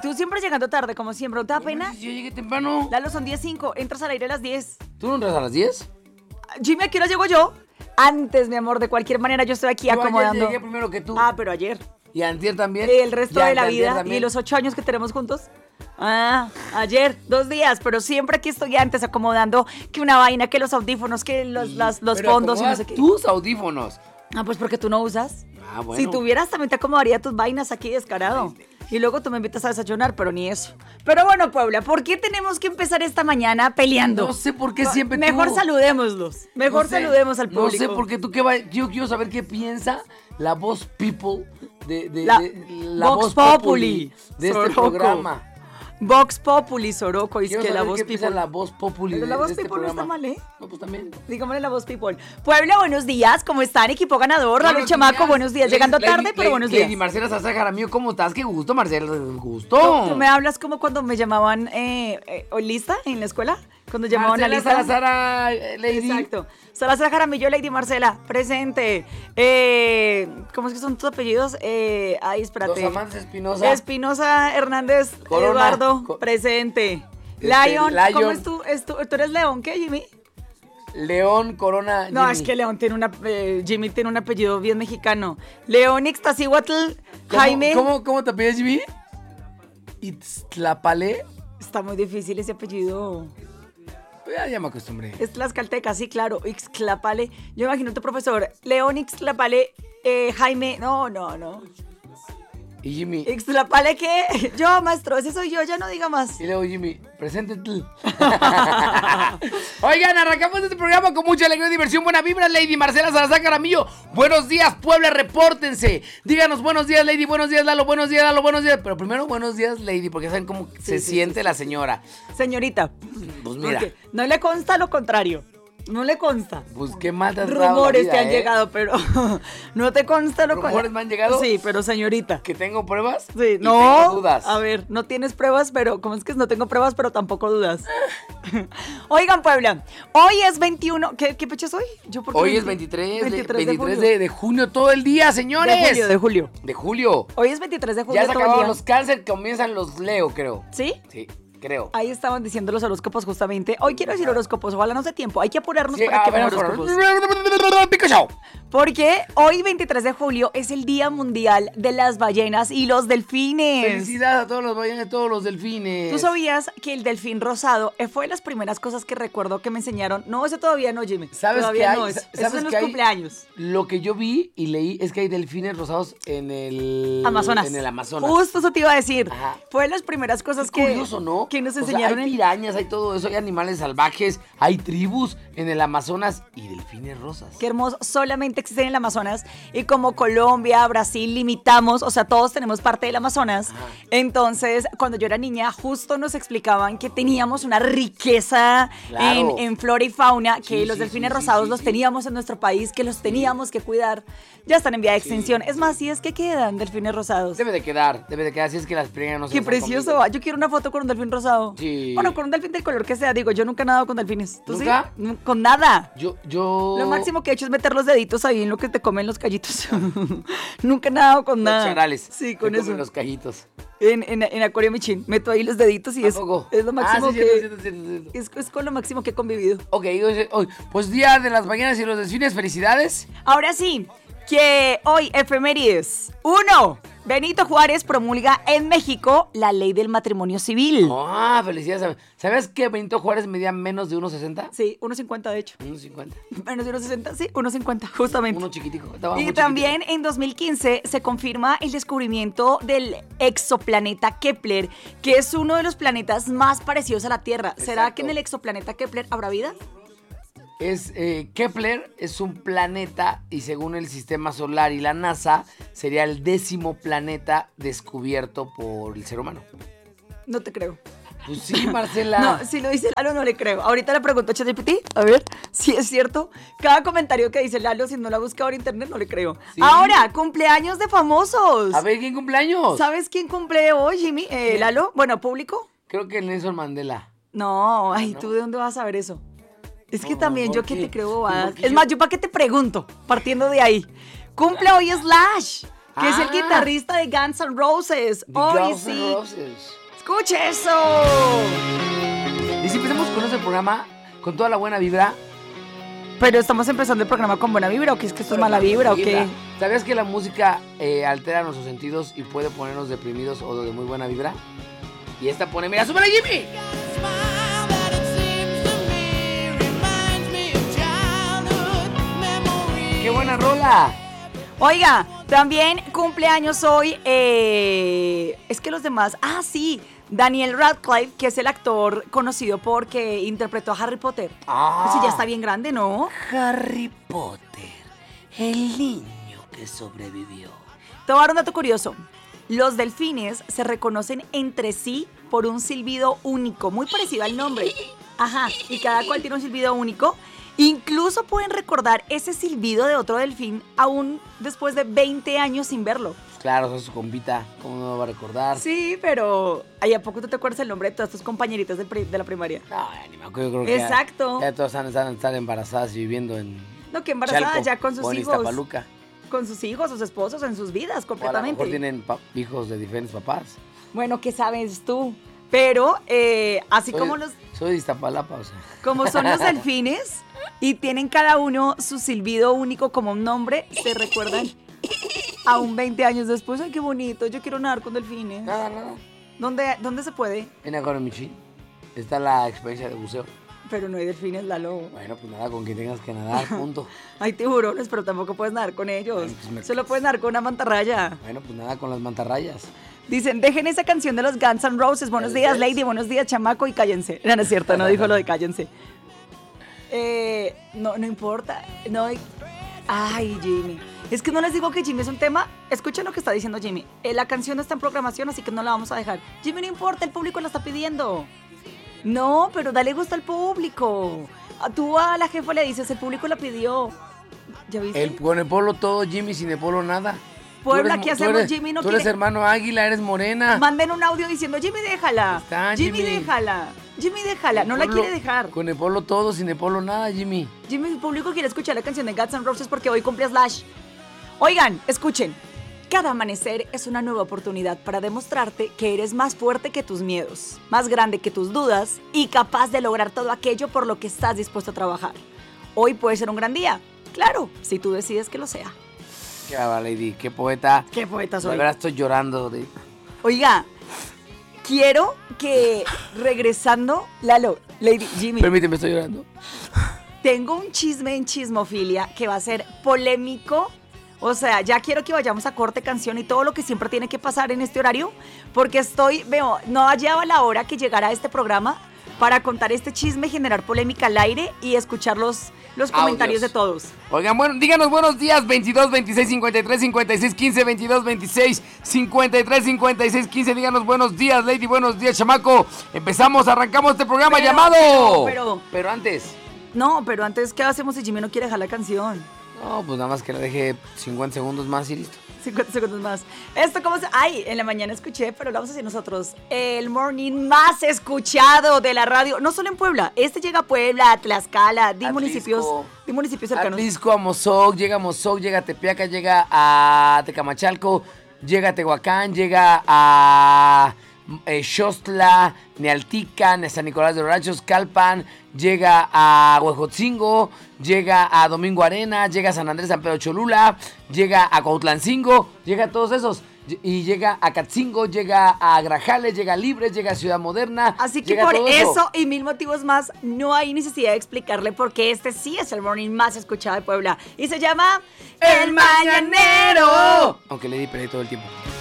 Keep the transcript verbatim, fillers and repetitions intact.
Tú siempre llegando tarde, como siempre. ¿No te da pena? Yo llegué temprano. Lalo, son diez cinco. Entras al aire a las diez. ¿Tú no entras a las diez? Jimmy, ¿a qué hora llego yo? Antes, mi amor. De cualquier manera, yo estoy aquí Yo acomodando. ayer llegué primero que tú. Ah, pero ayer. Y antier también. El resto Y de la anteantier vida también. y los ocho años que tenemos juntos. Ah, ayer, dos días, pero siempre aquí estoy antes acomodando que una vaina, que los audífonos, que los, las- los Pero fondos y no acomodas sé qué. tus audífonos. Ah, pues porque tú no usas. Ah, bueno. Si tuvieras, también te acomodaría tus vainas aquí descarado. Y luego tú me invitas a desayunar, pero ni eso. Pero bueno, Puebla, ¿por qué tenemos que empezar esta mañana peleando? No sé por qué siempre tú- Mejor saludémoslos. Mejor No sé, saludemos al público. No sé por qué tú qué va. Yo quiero saber qué piensa la voz people de, de, La- de- la Vox voz Populi, de este Soroco. programa. Vox Populi, Soroco, y es Quiero que la saber voz qué piensa people. la voz populi Pero de, la voz de este people no está programa. mal, ¿eh? No, pues también. Dígame la voz people. Puebla, buenos días. ¿Cómo están? Equipo ganador. Lalo Buenos Chamaco, días. buenos días. Lady- Llegando Lady- tarde, pero Lady- buenos días. Lady Marcela Salsa Jaramillo, ¿cómo estás? Qué gusto, Marcela. Gusto. Tú me hablas como cuando me llamaban eh, eh, Lista en la escuela. Cuando llamaban Marcela a Lista. Salazar, eh, Lady. Exacto. Salazar Jaramillo, Lady Marcela, presente. Eh, ¿Cómo es que son tus apellidos? Eh, ay, espérate. Los Amantes Espinosa. Espinosa Hernández Corona. Eduardo, Co- presente. Este, Lion, Lion. ¿cómo es tú? Es tú? ¿Tú eres León, qué, Jimmy? León Corona. No, Jimmy. es que León tiene una, eh, Jimmy tiene un apellido bien mexicano. León Ixtacihuatl, ¿Cómo- Jaime. ¿Cómo, cómo te apellidas, Jimmy? Itzlapale. Está muy difícil ese apellido. Ya, ya me acostumbré. Es tlaxcalteca, sí, claro. Ixtlapale. Yo imagino a tu profesor. León Ixtlapale, eh, Jaime. No, no, no. Y Jimmy. ¿Ixtlapale qué? Yo, maestro, ese soy yo, ya no diga más. Y luego Jimmy, presente tú. Oigan, arrancamos este programa con mucha alegría y diversión. Buena vibra, Lady Marcela Salazar Jaramillo. Buenos días, Puebla, repórtense. Díganos buenos días, Lady, buenos días, Lalo, buenos días, Lalo, buenos días. Pero primero, buenos días, Lady, porque saben cómo Sí, se sí, siente sí, la señora. Señorita. Pues mira, Porque no le consta lo contrario. No le consta. pues qué mal te has dado la Rumores vida, te han ¿eh? llegado, pero no te consta lo contrario. ¿Rumores me han llegado? Sí, pero señorita. ¿Que tengo pruebas? Sí, Y no. tengo dudas. A ver, no tienes pruebas, pero ¿cómo es que no tengo pruebas, pero tampoco dudas? Oigan, Puebla, hoy es veintiuno. ¿Qué, qué fecha es hoy? Yo, ¿por qué Hoy es veinti- veintitrés, de, veintitrés de veintitrés julio. de, de junio, todo el día, señores. De julio, de julio. De julio. Hoy es veintitrés de julio Ya se todo el acabaron día. los cáncer, comienzan los Leo, creo. ¿Sí? Sí, creo. Ahí estaban diciendo los horóscopos justamente. Hoy quiero decir horóscopos, ojalá no sea tiempo. Hay que apurarnos Sí, para a que ver, vean por horóscopos. favor. Pikachu. Porque hoy, veintitrés de julio, es el Día Mundial de las Ballenas y los Delfines. Felicidades a todos los ballenas, a todos los delfines. ¿Tú sabías que el delfín rosado eh, fue de las primeras cosas que recuerdo que me enseñaron? No, eso todavía no, Jimmy. ¿Sabes todavía qué hay? no es. Sa- Eso ¿sabes es en los qué hay? cumpleaños. Lo que yo vi y leí es que hay delfines rosados en el Amazonas. En el Amazonas. Justo eso te iba a decir. Ajá. Fue de las primeras cosas Qué que, curioso, ¿no? que nos O sea, enseñaron. hay en- pirañas, hay todo eso, hay animales salvajes, hay tribus en el Amazonas y delfines rosas. Qué hermoso, solamente existen en el Amazonas y como Colombia, Brasil, limitamos, o sea, todos tenemos parte del Amazonas. Ajá. Entonces, cuando yo era niña, justo nos explicaban que teníamos una riqueza Claro. en, en flora y fauna, que Sí, los sí, delfines sí, sí, rosados sí, los sí. teníamos en nuestro país, que los teníamos que cuidar. Ya están en vía de extinción. Es más, si es que quedan delfines rosados. Debe de quedar, debe de quedar, si es que las pirañas no se Qué las han precioso. comido. Yo quiero una foto con un delfín rosado. Sí. Bueno, con un delfín del color que sea. Digo, yo nunca he nadado con delfines. ¿Tú ¿Nunca? sí? Con nada. Yo, yo... Lo máximo que he hecho es meter los deditos ahí en lo que te comen los callitos. Nunca he nadado con Los nada. charales. Sí, con que eso. comen los cajitos. En, en, en Acuario Michin. Meto ahí los deditos y ¿A es, poco? es lo máximo Ah, sí, que... cierto, cierto, cierto, cierto. Es, es con lo máximo que he convivido. Ok, hoy- hoy- pues día de las ballenas y los delfines, felicidades. Ahora sí, que hoy efemérides. Uno, Benito Juárez promulga en México la ley del matrimonio civil. Ah, felicidades. ¿Sabes que Benito Juárez medía menos de uno sesenta? Sí, uno cincuenta de hecho. uno cincuenta. Menos de uno sesenta, sí, uno cincuenta, justamente. Uno chiquitico. estaba Y muy también chiquitico. en dos mil quince se confirma el descubrimiento del exoplaneta Kepler, que es uno de los planetas más parecidos a la Tierra. ¿Será Exacto. que en el exoplaneta Kepler habrá vida? Es, eh, Kepler es un planeta y según el sistema solar y la NASA sería el décimo planeta descubierto por el ser humano. No te creo. Pues sí, Marcela. No, si lo dice Lalo no le creo. Ahorita le pregunto a ChatGPT, a ver si es cierto. Cada comentario que dice Lalo, si no la busca ahora en internet, no le creo. Sí. Ahora, cumpleaños de famosos. A ver, ¿quién cumpleaños? ¿Sabes quién cumple hoy, Jimmy? Eh, ¿Quién? Lalo, bueno, público. Creo que Nelson Mandela. No, ay, ¿no? ¿tú de dónde vas a ver eso? Es que No, también ¿por yo que qué? te creo bobadas. Porque Es yo- más, yo para qué te pregunto, partiendo de ahí. Cumple hoy Slash. que es el Ah. guitarrista de Guns N' Roses. The Hoy Guns N' sí. Roses. ¡Escuche eso! Y si empezamos con ese programa, con toda la buena vibra. Pero estamos empezando el programa con buena vibra, ¿o qué es que esto es mala vibra o qué? ¿Sabías que la música eh, altera nuestros sentidos y puede ponernos deprimidos o de muy buena vibra? Y esta pone, mira, súbela, Jimmy. ¡Qué buena rola! Oiga, también cumpleaños hoy, eh, es que los demás, ah sí, Daniel Radcliffe, que es el actor conocido porque interpretó a Harry Potter. Ah. Ese ya está bien grande, ¿no? Harry Potter, el niño que sobrevivió. Te voy a dar un dato curioso. Los delfines se reconocen entre sí por un silbido único, muy parecido al nombre. Ajá, y cada cual tiene un silbido único. Incluso pueden recordar ese silbido de otro delfín aún después de veinte años sin verlo. Claro, son su compita, ¿cómo no lo va a recordar? Sí, pero ¿ahí a poco tú te acuerdas el nombre de todas tus compañeritas de, pri- de la primaria? No, ni me acuerdo, yo creo que Exacto. Ya, ya todas están, están embarazadas y viviendo en No, que embarazadas Chalco, ya con sus o en hijos. Iztapaluca. Con sus hijos, sus esposos, en sus vidas O a lo completamente. mejor tienen pa- hijos de diferentes papás. Bueno, ¿qué sabes tú? Pero eh, así Soy- como los... Soy de Iztapalapa, o sea. Como son los delfines y tienen cada uno su silbido único como un nombre, se recuerdan aún veinte años después. Ay, qué bonito, yo quiero nadar con delfines. Nada, nada. ¿Dónde, dónde se puede? En Aguaramichín está la experiencia de buceo. Pero no hay delfines, Lalo. Bueno, pues nada, con quien tengas que nadar, punto. Hay tiburones, pero tampoco puedes nadar con ellos. Bueno, pues me- Solo puedes nadar con una mantarraya. Bueno, pues nada, con las mantarrayas. Dicen, dejen esa canción de los Guns N' Roses. Buenos días, Lady. Buenos días, chamaco. Y cállense. No, no es cierto, no dijo lo de cállense. Eh, no, no importa. No hay... Ay, Jimmy. Es que no les digo que Jimmy es un tema. Escuchen lo que está diciendo Jimmy. Eh, la canción no está en programación, así que no la vamos a dejar. Jimmy, no importa, el público la está pidiendo. No, pero dale gusto al público. A- Tú a la jefa le dices, el público la pidió. ¿Ya viste? El, con el polo todo, Jimmy, sin el polo nada. Puebla, Tú ¿qué eres- tú hacemos? eres- Jimmy no Tú eres quiere- hermano águila, eres morena. Manden un audio diciendo, Jimmy, déjala. Está, Jimmy, Jimmy. déjala. Jimmy, déjala. No la Polo- quiere dejar. Con el polo todo, sin el polo nada, Jimmy. Jimmy, el público quiere escuchar la canción de Guns N' Roses porque hoy cumple Slash. Oigan, escuchen. Cada amanecer es una nueva oportunidad para demostrarte que eres más fuerte que tus miedos, más grande que tus dudas y capaz de lograr todo aquello por lo que estás dispuesto a trabajar. Hoy puede ser un gran día. Claro, si tú decides que lo sea. Qué bárbara, Lady, qué poeta. Qué poeta De soy. verdad estoy llorando. De... Oiga, quiero que regresando, Lalo, Lady Jimmy, Permíteme, estoy llorando. tengo un chisme en Chismofilia que va a ser polémico. O sea, ya quiero que vayamos a corte, canción y todo lo que siempre tiene que pasar en este horario, porque estoy, veo, no hallaba la hora que llegara a este programa para contar este chisme, generar polémica al aire y escuchar los, los comentarios Audios. de todos. Oigan, bueno, díganos buenos días, veintidós, veintiséis, cincuenta y tres, cincuenta y seis, quince, veintidós, veintiséis, cincuenta y tres, cincuenta y seis, quince, díganos buenos días, Lady, buenos días, chamaco. Empezamos, arrancamos este programa Pero, llamado... pero, pero- Pero antes... No, pero antes, ¿qué hacemos si Jimmy no quiere dejar la canción? No, pues nada más que le deje cincuenta segundos más y listo. cincuenta segundos más. Esto, ¿cómo se...? Ay, en la mañana escuché, pero lo vamos a decir nosotros. El morning más escuchado de la radio. No solo en Puebla. Este llega a Puebla, a Tlaxcala, de Atlisco. municipios, de municipios cercanos. Atlisco, a Mozoc, llega a Mozoc, llega a Tepeaca, llega a Tecamachalco, llega a Tehuacán, llega a eh, Xostla, Nealtica, San Nicolás de Orachos, Calpan, llega a Huejotzingo, llega a Domingo Arena, llega a San Andrés San Pedro Cholula, llega a Cuautlancingo, llega a todos esos. Y llega a Catzingo, llega a Grajales, llega a Libres, llega a Ciudad Moderna. Así que llega a por todo eso y mil motivos más, no hay necesidad de explicarle porque este sí es el morning más escuchado de Puebla. Y se llama ¡El Mañanero! Aunque le di pelea todo el tiempo.